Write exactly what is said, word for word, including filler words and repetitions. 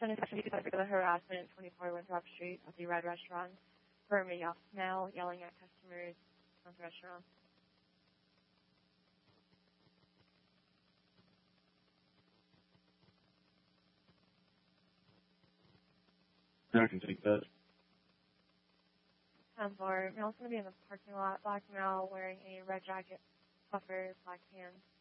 Send a section because of the harassment at twenty-four Winthrop Street at the Red Restaurant for a male yelling at customers of the restaurant. I can take that. ten four, male's going to be in the parking lot, black male wearing a red jacket, puffer, black pants,